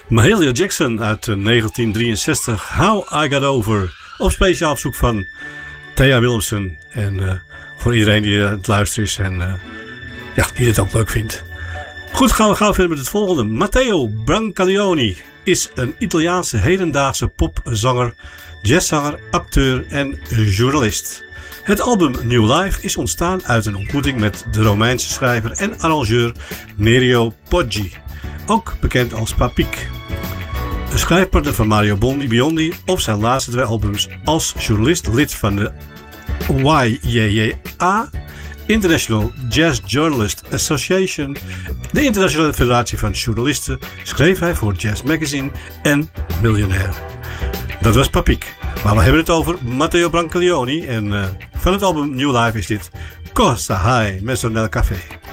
Mahalia Jackson uit 1963, How I Got Over. Op speciaal op zoek van Thea Willemsen. En voor iedereen die aan het luisteren is en die het ook leuk vindt. Goed, gaan we gauw verder met het volgende. Matteo Brancaleoni is een Italiaanse hedendaagse popzanger, jazzzanger, acteur en journalist. Het album New Life is ontstaan uit een ontmoeting met de Romeinse schrijver en arrangeur Nerio Poggi, ook bekend als Papik. Een schrijfpartner van Mario Biondi op zijn laatste 2 albums als journalist, lid van de YJJA, International Jazz Journalist Association, de Internationale Federatie van Journalisten, schreef hij voor Jazz Magazine en Miljonair. Dat was Papik. Maar we hebben het over Matteo Brancaleoni en van het album New Life is dit Costa High Mezzo nel Café.